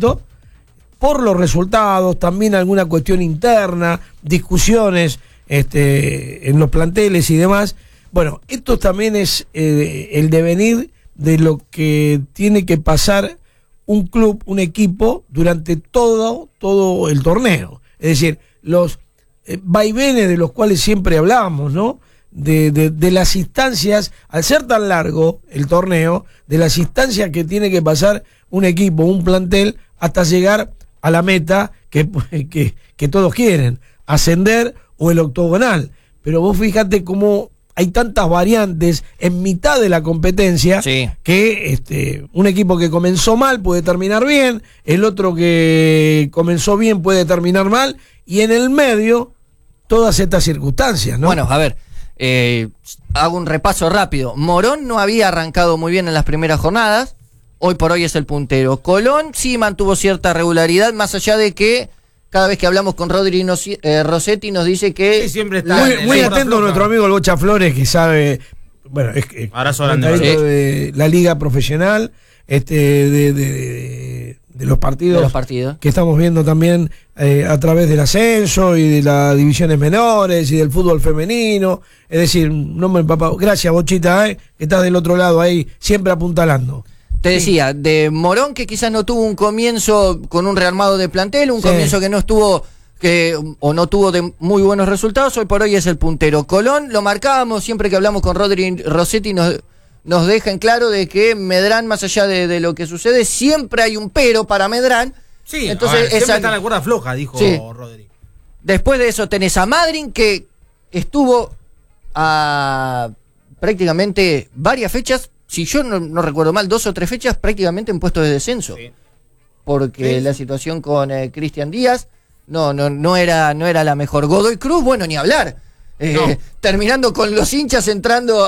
cierto? Por los resultados, también alguna cuestión interna, discusiones en los planteles y demás. Bueno, esto también es el devenir de lo que tiene que pasar un club, un equipo, durante todo el torneo. Es decir, los vaivenes de los cuales siempre hablamos, ¿no? De las instancias, al ser tan largo el torneo, de las instancias que tiene que pasar un equipo, un plantel, hasta llegar a la meta que todos quieren, ascender o el octogonal. Pero vos fíjate cómo hay tantas variantes en mitad de la competencia, sí, que un equipo que comenzó mal puede terminar bien, el otro que comenzó bien puede terminar mal, y en el medio todas estas circunstancias, ¿no? Bueno, a ver, hago un repaso rápido. Morón no había arrancado muy bien en las primeras jornadas, hoy por hoy es el puntero. Colón sí mantuvo cierta regularidad, más allá de que cada vez que hablamos con Rodri Rossetti nos dice que... Sí, siempre está muy atento a nuestro amigo el Bocha Flores, que sabe, bueno, es de la liga profesional, de los partidos que estamos viendo también a través del ascenso y de las divisiones menores y del fútbol femenino. Es decir, gracias, Bochita, que estás del otro lado ahí, siempre apuntalando. Te decía, de Morón, que quizás no tuvo un comienzo con un rearmado de plantel, un comienzo que no estuvo, no tuvo de muy buenos resultados, hoy por hoy es el puntero. Colón, lo marcábamos siempre que hablamos con Rodri Rossetti, nos deja en claro de que Medrán, más allá de lo que sucede, siempre hay un pero para Medrán. Sí, entonces siempre está en la cuerda floja, dijo Rodri. Después de eso tenés a Madryn, que estuvo a prácticamente varias fechas, si yo no recuerdo mal, 2 o 3 fechas prácticamente en puestos de descenso. Sí. Porque la situación con Cristian Díaz no era la mejor. Godoy Cruz, bueno, ni hablar. Terminando con los hinchas entrando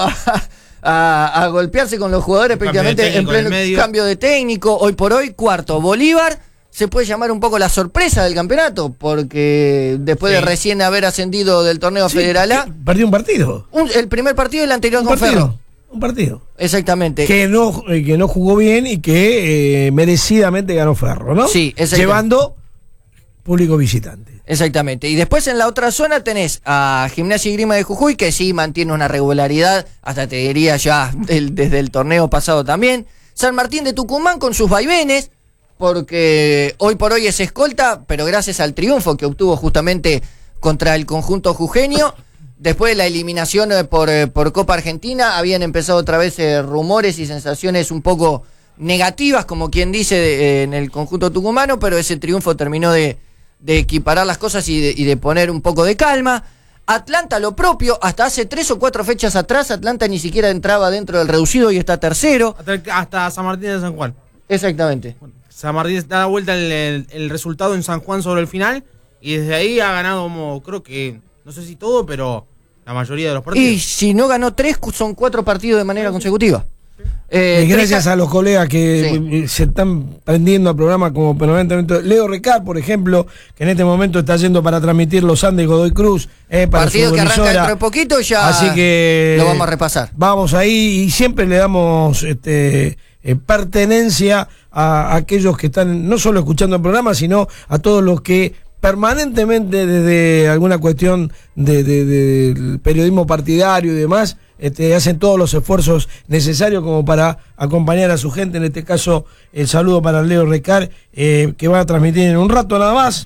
a golpearse con los jugadores prácticamente en pleno cambio de técnico. Hoy por hoy, cuarto. Bolívar se puede llamar un poco la sorpresa del campeonato, porque después de recién haber ascendido del torneo Federal A, perdió un partido. El primer partido del anterior con Ferro. Un partido. Exactamente. Que no jugó bien y que merecidamente ganó Ferro, ¿no? Sí, llevando público visitante. Exactamente. Y después en la otra zona tenés a Gimnasia y Grima de Jujuy, que sí mantiene una regularidad, hasta te diría ya desde el torneo pasado también. San Martín de Tucumán con sus vaivenes, porque hoy por hoy es escolta, pero gracias al triunfo que obtuvo justamente contra el conjunto jujeño. Después de la eliminación por Copa Argentina, habían empezado otra vez rumores y sensaciones un poco negativas, como quien dice, en el conjunto tucumano, pero ese triunfo terminó de equiparar las cosas y de poner un poco de calma. Atlanta lo propio, hasta hace 3 o 4 fechas atrás, Atlanta ni siquiera entraba dentro del reducido y está tercero. Hasta San Martín de San Juan. Exactamente. Bueno, San Martín da vuelta el resultado en San Juan sobre el final, y desde ahí ha ganado, como creo que, no sé si todo, pero la mayoría de los partidos. Y si no ganó 3, son 4 partidos de manera consecutiva. Y gracias a los colegas que se están prendiendo al programa, como permanentemente Leo Recar, por ejemplo, que en este momento está yendo para transmitir los Andes Godoy Cruz, para partido que arranca dentro de poquito, ya así que lo vamos a repasar. Vamos ahí y siempre le damos pertenencia a aquellos que están no solo escuchando el programa, sino a todos los que permanentemente, desde alguna cuestión del periodismo partidario y demás, hacen todos los esfuerzos necesarios como para acompañar a su gente. En este caso, el saludo para Leo Recar, que va a transmitir en un rato nada más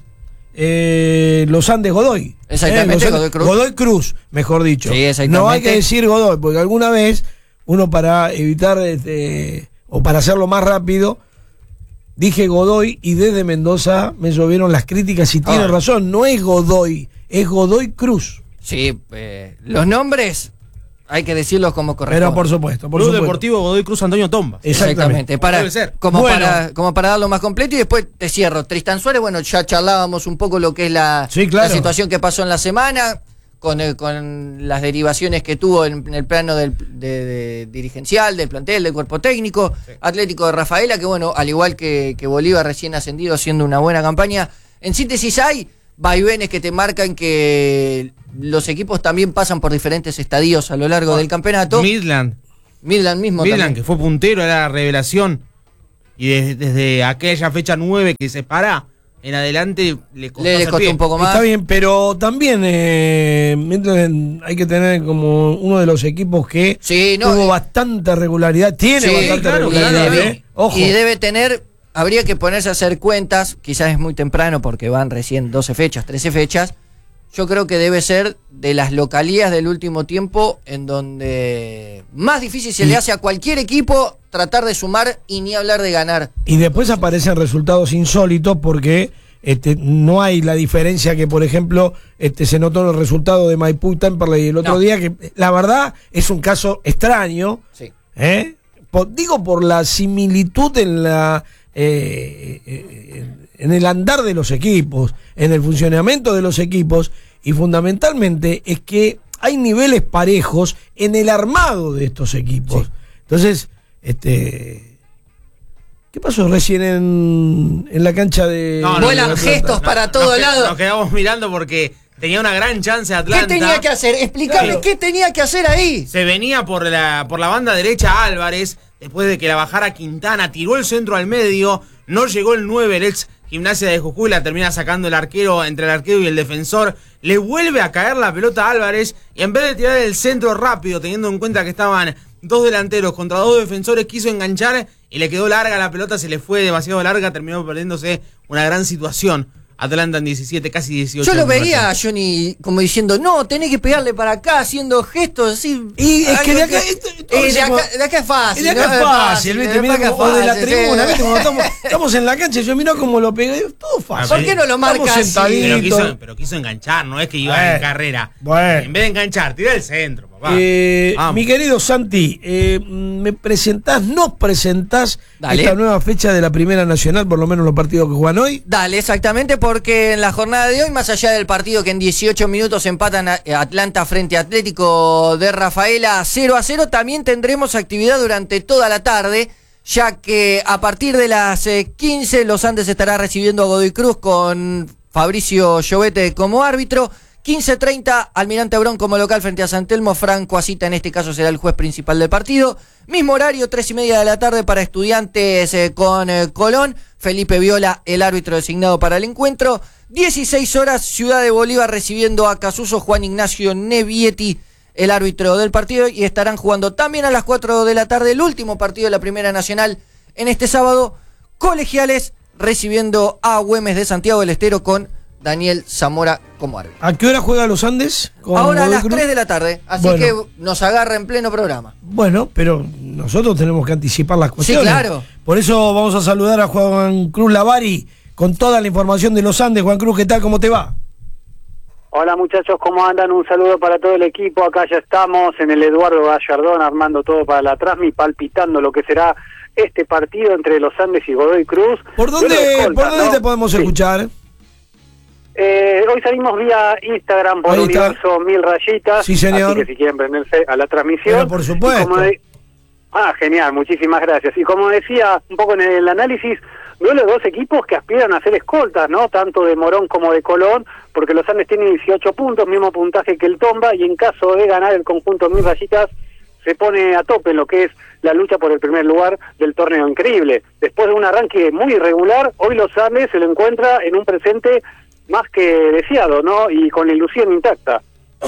los Andes Godoy. Exactamente, Godoy Cruz, mejor dicho. Sí, exactamente. No hay que decir Godoy, porque alguna vez uno, para evitar o para hacerlo más rápido, dije Godoy y desde Mendoza me llovieron las críticas y tiene razón, no es Godoy, es Godoy Cruz. Sí, los nombres hay que decirlos como corresponde. Pero por supuesto. Club Deportivo Godoy Cruz Antonio Tomba. Exactamente. Como para darlo más completo, y después te cierro. Tristan Suárez, bueno, ya charlábamos un poco lo que es la situación que pasó en la semana, con las derivaciones que tuvo en el plano de dirigencial, del plantel, del cuerpo técnico. Sí. Atlético de Rafaela, que bueno, al igual que Bolívar recién ascendido, haciendo una buena campaña. En síntesis, hay vaivenes que te marcan que los equipos también pasan por diferentes estadios a lo largo del campeonato. Midland mismo también, también, que fue puntero, era la revelación y desde aquella fecha 9 que se para en adelante le costó un poco más. Está bien, pero también hay que tener como uno de los equipos que tuvo bastante regularidad, tiene bastante regularidad. Ojo. Y debe tener, habría que ponerse a hacer cuentas, quizás es muy temprano porque van recién 12 fechas, 13 fechas. Yo creo que debe ser de las localías del último tiempo en donde más difícil se le hace a cualquier equipo tratar de sumar y ni hablar de ganar. Y después aparecen resultados insólitos porque no hay la diferencia que, por ejemplo, se notó en el resultado de Maipú y Temperley el otro día, que la verdad es un caso extraño. Sí. Digo por la similitud en el andar de los equipos, en el funcionamiento de los equipos, y fundamentalmente es que hay niveles parejos en el armado de estos equipos. Sí. Entonces, ¿qué pasó recién en la cancha de... Vuelan gestos para todo lado. Nos quedamos mirando porque tenía una gran chance Atlanta. ¿Qué tenía que hacer? Explícame qué tenía que hacer ahí. Se venía por la banda derecha Álvarez, después de que la bajara Quintana, tiró el centro al medio, no llegó el 9, el ex Gimnasia de Jujuy, la termina sacando el arquero, entre el arquero y el defensor, le vuelve a caer la pelota a Álvarez, y en vez de tirar el centro rápido, teniendo en cuenta que estaban dos delanteros contra dos defensores, quiso enganchar y le quedó larga la pelota, se le fue demasiado larga, terminó perdiéndose una gran situación. Atlanta en 17, casi 18. Yo lo veía a Johnny como diciendo, no, tenés que pegarle para acá, haciendo gestos así. Y es que de acá es fácil. De acá es fácil, ¿viste? Mira como de la tribuna, ¿viste? Cuando estamos en la cancha, yo miro cómo lo pegué, todo fácil. ¿Por qué no lo marca así? Pero quiso enganchar, no es que iba en carrera. En vez de enganchar, tira el centro, papá. Mi querido Santi, nos presentás esta nueva fecha de la Primera Nacional, por lo menos los partidos que juegan hoy. Dale, exactamente, porque en la jornada de hoy, más allá del partido que en 18 minutos empatan Atlanta frente a Atlético de Rafaela 0-0, también tendremos actividad durante toda la tarde, ya que a partir de las 15 Los Andes estará recibiendo a Godoy Cruz con Fabricio Llovete como árbitro. 15:30, Almirante Abrón como local frente a San Telmo. Franco Asita en este caso será el juez principal del partido. Mismo horario, 3:30 de la tarde para Estudiantes con Colón. Felipe Viola, el árbitro designado para el encuentro. 16 horas, Ciudad de Bolívar recibiendo a Casuso. Juan Ignacio Nevietti, el árbitro del partido. Y estarán jugando también a las 4 de la tarde el último partido de la Primera Nacional en este sábado. Colegiales recibiendo a Güemes de Santiago del Estero con Daniel Zamora como árbitro. ¿A qué hora juega Los Andes? Ahora a las 3 de la tarde, así que nos agarra en pleno programa. Bueno, pero nosotros tenemos que anticipar las cuestiones. Sí, claro. Por eso vamos a saludar a Juan Cruz Lavari con toda la información de Los Andes. Juan Cruz, ¿qué tal? ¿Cómo te va? Hola muchachos, ¿cómo andan? Un saludo para todo el equipo. Acá ya estamos en el Eduardo Gallardón, armando todo para la Trasmi, palpitando lo que será este partido entre Los Andes y Godoy Cruz. ¿Por dónde te podemos escuchar? Hoy salimos vía Instagram por Universo 1000 Rayitas. Sí, señor. Así que si quieren prenderse a la transmisión. Pero por supuesto. Genial, muchísimas gracias. Y como decía un poco en el análisis, duelo de dos equipos que aspiran a ser escoltas, ¿no? Tanto de Morón como de Colón, porque Los Andes tiene 18 puntos, mismo puntaje que el Tomba, y en caso de ganar el conjunto 1000 Rayitas, se pone a tope en lo que es la lucha por el primer lugar del torneo. Increíble. Después de un arranque muy irregular, hoy Los Andes se lo encuentra en un presente más que deseado, ¿no? Y con la ilusión intacta.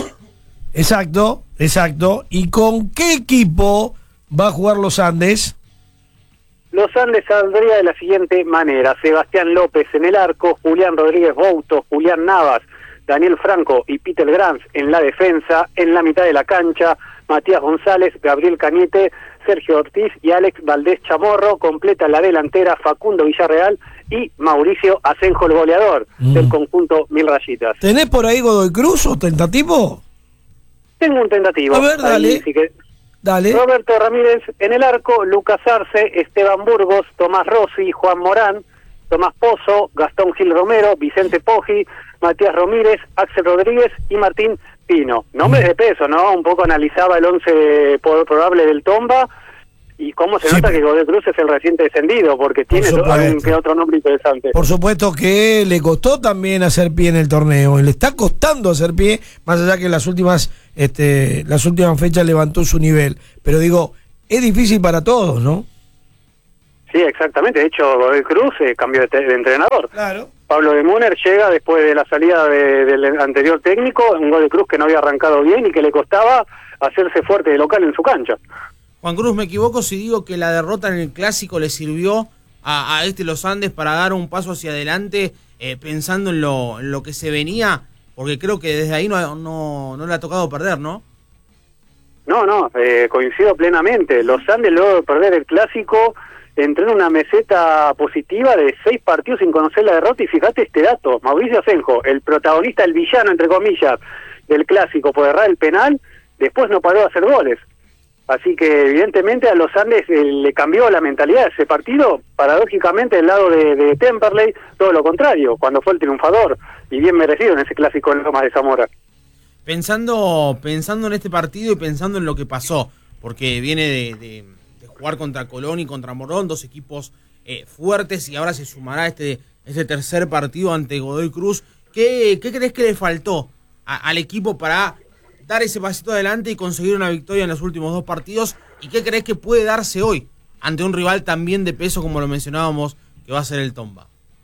Exacto. ¿Y con qué equipo va a jugar Los Andes? Los Andes saldría de la siguiente manera: Sebastián López en el arco, Julián Rodríguez Bouto, Julián Navas, Daniel Franco y Peter Grans en la defensa. En la mitad de la cancha, Matías González, Gabriel Cañete, Sergio Ortiz y Alex Valdés Chamorro. Completa la delantera Facundo Villarreal y Mauricio Asenjo, el goleador del conjunto 1000 Rayitas. ¿Tenés por ahí Godoy Cruz o tentativo? Tengo un tentativo. A ver, dale. Así que dale. Roberto Ramírez en el arco, Lucas Arce, Esteban Burgos, Tomás Rossi, Juan Morán, Tomás Pozo, Gastón Gil Romero, Vicente Poggi, Matías Ramírez, Axel Rodríguez y Martín Pino. Nombres de peso, ¿no? Un poco analizaba el 11 probable del Tomba y cómo se nota que Godoy Cruz es el reciente descendido, porque tiene algún que otro nombre interesante. Por supuesto que le costó también hacer pie en el torneo, le está costando hacer pie, más allá que en las últimas fechas levantó su nivel. Pero digo, es difícil para todos, ¿no? Sí, exactamente. De hecho, Godoy Cruz cambió de entrenador. Claro. Pablo de Müller llega después de la salida del anterior técnico, un Godoy Cruz que no había arrancado bien y que le costaba hacerse fuerte de local en su cancha. Juan Cruz, ¿me equivoco si digo que la derrota en el Clásico le sirvió a Los Andes para dar un paso hacia adelante pensando en lo que se venía? Porque creo que desde ahí no le ha tocado perder, ¿no? No, coincido plenamente. Los Andes, luego de perder el Clásico, entró en una meseta positiva de 6 partidos sin conocer la derrota. Y fíjate este dato, Mauricio Asenjo, el protagonista, el villano, entre comillas, del Clásico por errar el penal, después no paró de hacer goles. Así que evidentemente a los Andes le cambió la mentalidad de ese partido. Paradójicamente del lado de Temperley, todo lo contrario, cuando fue el triunfador y bien merecido en ese Clásico en Lomas de Zamora. Pensando en este partido y pensando en lo que pasó, porque viene de jugar contra Colón y contra Morón, dos equipos fuertes, y ahora se sumará este tercer partido ante Godoy Cruz. ¿Qué crees que le faltó al equipo para dar ese pasito adelante y conseguir una victoria en los últimos 2 partidos? ¿Y qué crees que puede darse hoy ante un rival también de peso como lo mencionábamos, que va a ser el Tomba?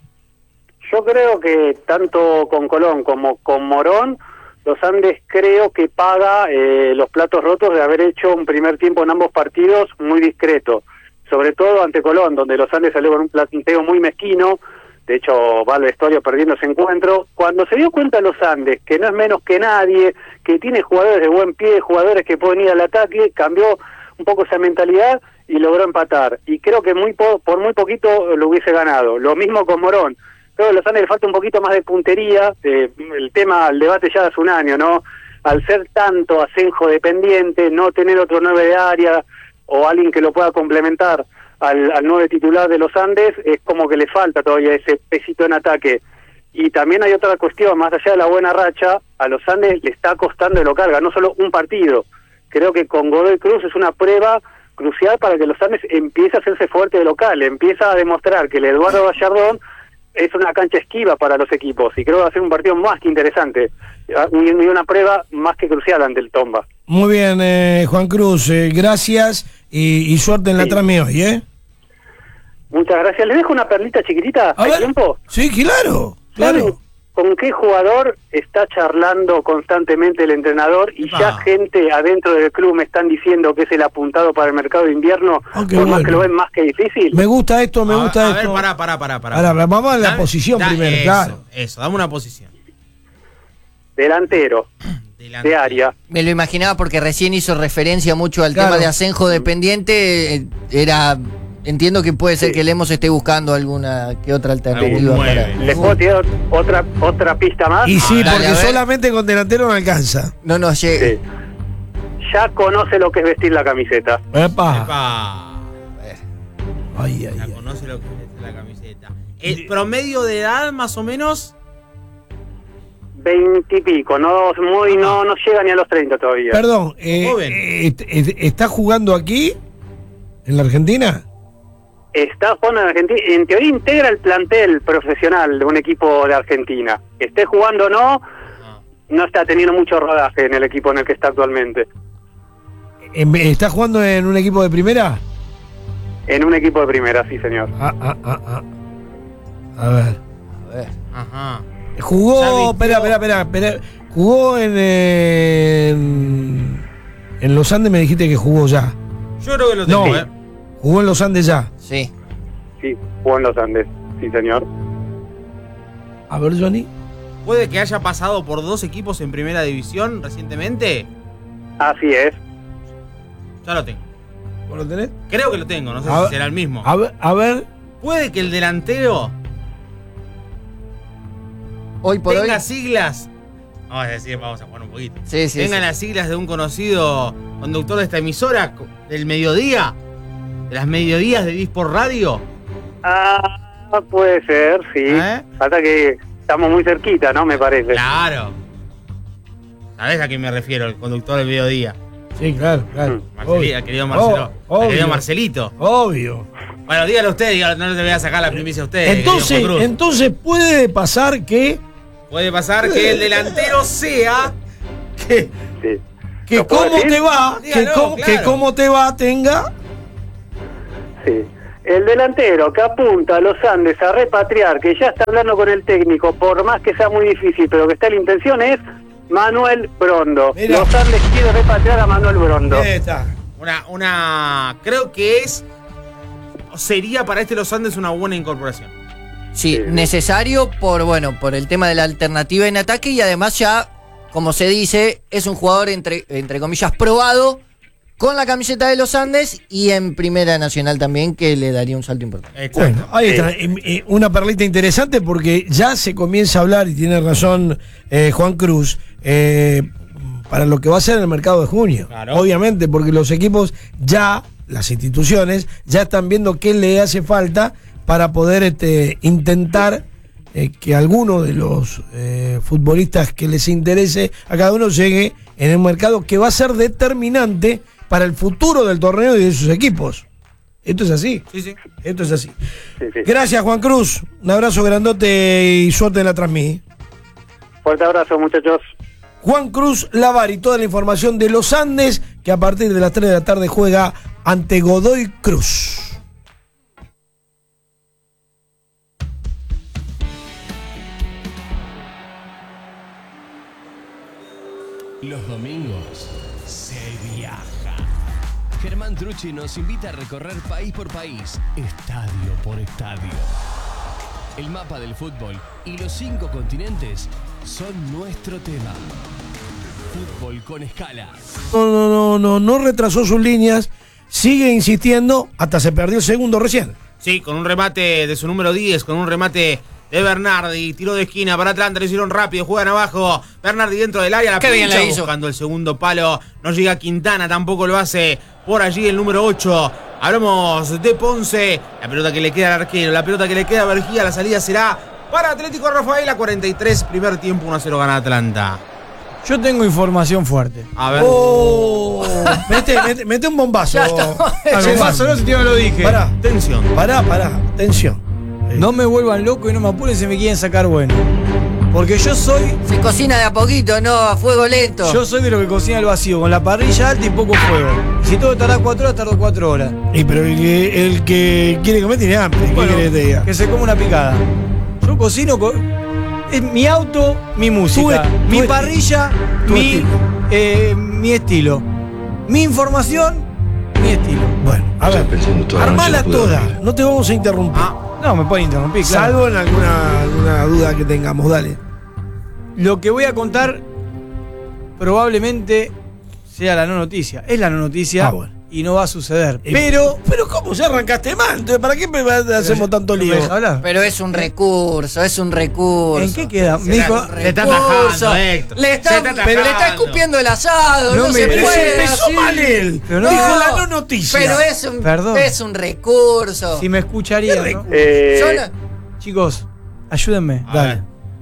Yo creo que tanto con Colón como con Morón, los Andes creo que paga los platos rotos de haber hecho un primer tiempo en ambos partidos muy discreto, sobre todo ante Colón, donde los Andes salió con un planteo muy mezquino. De hecho, va al vestuario perdiendo ese encuentro. Cuando se dio cuenta los Andes, que no es menos que nadie, que tiene jugadores de buen pie, jugadores que pueden ir al ataque, cambió un poco esa mentalidad y logró empatar. Y creo que por muy poquito lo hubiese ganado. Lo mismo con Morón. Creo que a los Andes le falta un poquito más de puntería. El debate ya hace un año, ¿no? Al ser tanto Asenjo dependiente, no tener otro 9 de área o alguien que lo pueda complementar al 9 titular de los Andes, es como que le falta todavía ese pesito en ataque. Y también hay otra cuestión, más allá de la buena racha, a los Andes le está costando el local, ganó solo un partido. Creo que con Godoy Cruz es una prueba crucial para que los Andes empiece a hacerse fuerte de local, empieza a demostrar que el Eduardo Gallardón es una cancha esquiva para los equipos, y creo que va a ser un partido más que interesante, y una prueba más que crucial ante el Tomba. Muy bien, Juan Cruz, gracias y suerte en la trame hoy, ¿eh? Muchas gracias. ¿Le dejo una perlita chiquitita? ¿Hay tiempo? Sí, claro. ¿Saben con qué jugador está charlando constantemente el entrenador? Y ya gente adentro del club me están diciendo que es el apuntado para el mercado de invierno, por más que lo ven más que difícil. Me gusta esto, me gusta esto. A ver, pará. Ahora, vamos a la posición primero, claro. Eso, dame una posición. Delantero. De área. Me lo imaginaba porque recién hizo referencia mucho al tema de Asenjo dependiente. Entiendo que puede ser que Lemos esté buscando alguna que otra alternativa. ¿Les puedo tirar otra pista más? Y sí, porque solamente con delantero no alcanza. No nos llega. Sí. Ya conoce lo que es vestir la camiseta. ¡Epa! Ya conoce lo que es vestir la camiseta. ¿El promedio de edad, más o menos? 20 y pico, no llega ni a los 30 todavía. Perdón, ¿está jugando aquí, en la Argentina? Está jugando en Argentina, en teoría integra el plantel profesional de un equipo de Argentina. Que esté jugando o no está teniendo mucho rodaje en el equipo en el que está actualmente. ¿Está jugando en un equipo de primera? En un equipo de primera, sí, señor. A ver. Ajá. Jugó, espera. Jugó en Los Andes, me dijiste que jugó ya. Yo creo que lo tengo, Jugó en Los Andes ya. Sí. Sí, jugó en Los Andes, sí, señor. A ver, Johnny. ¿Puede que haya pasado por 2 equipos en primera división recientemente? Así es. Ya lo tengo. ¿Vos lo tenés? Creo que lo tengo, no sé si será el mismo. A ver. ¿Puede que el delantero Hoy por tenga hoy siglas? Vamos a jugar un poquito. Sí. Tenga las siglas de un conocido conductor de esta emisora, del mediodía, de las mediodías de Dispor Radio. Puede ser, sí. Falta que estamos muy cerquita, ¿no? Me parece. Claro. ¿Sabés a quién me refiero? El conductor del mediodía. Sí, claro. Querido Marcelo. Querido Marcelito. Obvio. Bueno, dígalo usted, no le voy a sacar la primicia a usted. Entonces puede pasar que... Puede pasar que el delantero sea... Sí. Que cómo te va, que cómo te va tenga... Sí. El delantero que apunta a los Andes a repatriar, que ya está hablando con el técnico, por más que sea muy difícil, pero que está en la intención, es Manuel Brondo. Mirá. Los Andes quieren repatriar a Manuel Brondo. Ahí está. Creo que sería para Los Andes una buena incorporación. Sí, Sí. necesario por el tema de la alternativa en ataque y además ya, como se dice, es un jugador entre comillas probado con la camiseta de los Andes y en Primera Nacional también, que le daría un salto importante. Bueno, ahí está. Una perlita interesante porque ya se comienza a hablar, y tiene razón Juan Cruz, para lo que va a ser el mercado de junio. Claro. Obviamente, porque los equipos ya, las instituciones, ya están viendo qué le hace falta para poder intentar que alguno de los futbolistas que les interese a cada uno llegue en el mercado que va a ser determinante para el futuro del torneo y de sus equipos. Esto es así. Sí. Esto es así. Sí, sí. Gracias, Juan Cruz. Un abrazo grandote y suerte en la transmisión. Fuerte abrazo, muchachos. Juan Cruz Lavari, toda la información de los Andes, que a partir de las 3 de la tarde juega ante Godoy Cruz. Los domingos se viaja. Germán Trucci nos invita a recorrer país por país, estadio por estadio. El mapa del fútbol y los 5 continentes son nuestro tema. Fútbol con escala. No retrasó sus líneas, sigue insistiendo, hasta se perdió el segundo recién. Sí, con un remate de su número 10, con un remate de Bernardi, tiró de esquina para Atlanta, lo hicieron rápido, juegan abajo, Bernardi dentro del área, la Qué bien pincha, la hizo. buscando el segundo palo, no llega Quintana, tampoco lo hace por allí el número 8, hablamos de Ponce, la pelota que le queda al arquero, la pelota que le queda a Vergía, la salida será para Atlético Rafaela, 43, primer tiempo, 1-0 gana Atlanta. Yo tengo información fuerte. A ver. Oh, mete un bombazo. Ya está. Al bombazo, no sé si no lo dije. Pará, Tensión. pará, atención. No me vuelvan loco y no me apuren si me quieren sacar bueno. Porque yo soy Se cocina de a poquito, no a fuego lento. de lo que cocina al vacío, con la parrilla alta y poco fuego. Y si todo tarda 4 horas, tardo 4 horas. Pero el que quiere comer tiene hambre. ¿Qué Bueno, querés que te diga? que se come una picada. Yo cocino es mi auto, mi música. Mi parrilla, mi estilo. Mi información, mi estilo. Bueno, a ver, armala toda. No te vamos a interrumpir. No, me pueden interrumpir, claro. Salvo en alguna duda que tengamos. Dale. Lo que voy a contar probablemente sea la no noticia. Es la no noticia Bueno. y no va a suceder. Pero ¿cómo ya arrancaste mal? Entonces, ¿para qué hacemos tanto ¿Me lío? dejas hablar? Pero es un recurso, es un recurso. ¿En qué queda? Me Será- dijo, Se está atajando, Héctor. Le está, Se está pero le está atajando. escupiendo el asado, No no, me- se pero Pero puede. si empezó así. mal él. Pero no- Dijo la no noticia. Pero es Perdón. un recurso. si me escucharía, Qué ¿no? Yo no- Chicos, ayúdenme. A ver.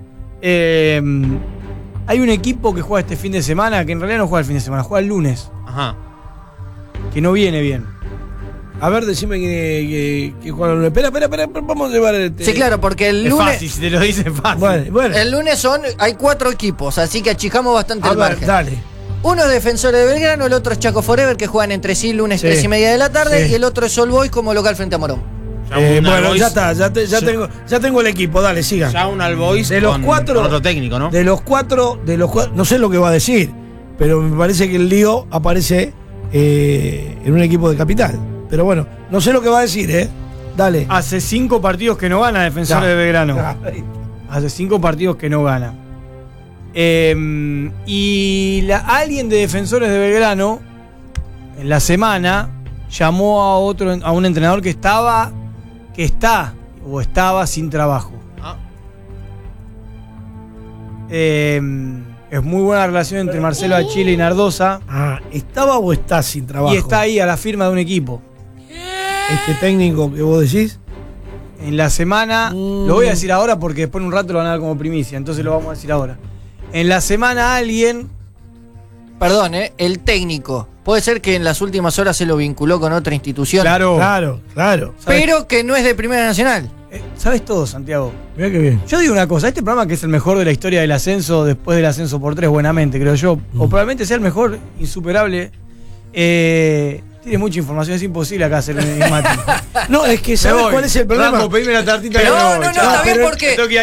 Hay un equipo que juega este fin de semana, que en realidad no juega el fin de semana, juega el lunes, Ajá. que no viene bien. A ver, decime que Juan. Espera, vamos a llevar el. Sí, claro, porque el Es lunes, fácil, si te lo dicen fácil. Bueno. el lunes hay 4 equipos, así que achicamos bastante A el ver, margen. dale. Uno es Defensores de Belgrano, el otro es Chaco Forever, que juegan entre sí lunes Sí. 3:30 de la tarde, Sí. y el otro es All Boys como local frente a Morón. Ya un Bueno, Albois- ya está, ya tengo el equipo, dale, siga. Ya un Albois De los con 4, con otro técnico, ¿no? De los cuatro, no sé lo que va a decir, pero me parece que el lío aparece en un equipo de capital. Pero bueno, no sé lo que va a decir, Dale. Hace 5 partidos que no gana Defensores Ya. de Belgrano. Ya. Hace 5 partidos que no gana. Y alguien de Defensores de Belgrano, en la semana, llamó a un entrenador que estaba sin trabajo. Ah. Es muy buena relación entre Marcelo Achille y Nardosa. ¿Estaba o está sin trabajo? Y está ahí a la firma de un equipo. Este técnico que vos decís. En la semana, lo voy a decir ahora porque después en un rato lo van a dar como primicia, entonces lo vamos a decir ahora. En la semana alguien, Perdón, el técnico. Puede ser que en las últimas horas se lo vinculó con otra institución. claro, Claro. Pero que no es de Primera Nacional. sabes todo, Santiago. Mirá qué bien. Yo digo una cosa, este programa que es el mejor de la historia del ascenso, después del ascenso por 3, buenamente, creo yo, o probablemente sea el mejor, insuperable, Tiene mucha información, es imposible acá hacer un enigmático. No, es que ¿sabes cuál es el problema? Rambo, pedime la tartita. Pero que me no, voy, no, chao. está bien porque